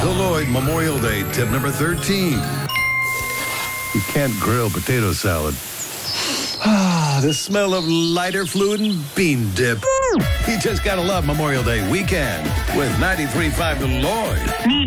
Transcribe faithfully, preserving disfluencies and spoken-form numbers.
Deloitte Memorial Day tip number thirteen. You can't grill potato salad. Ah, the smell of lighter fluid and bean dip. You just gotta love Memorial Day weekend with ninety-three point five Deloitte.